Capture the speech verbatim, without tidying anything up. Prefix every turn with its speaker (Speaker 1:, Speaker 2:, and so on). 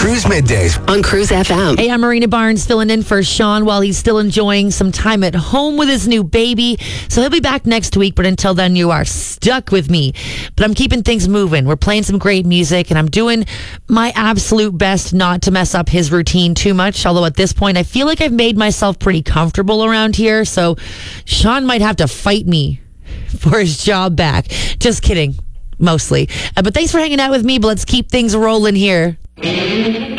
Speaker 1: Cruise Middays on Cruise F M.
Speaker 2: Hey, I'm Marina Barnes filling in for Sean while he's still enjoying some time at home with his new baby. So he'll be back next week, but until then, you are stuck with me. But I'm keeping things moving. We're playing some great music, and I'm doing my absolute best not to mess up his routine too much. Although at this point, I feel like I've made myself pretty comfortable around here. So Sean might have to fight me for his job back. Just kidding. Mostly. Uh, but thanks for hanging out with me. But let's keep things rolling here.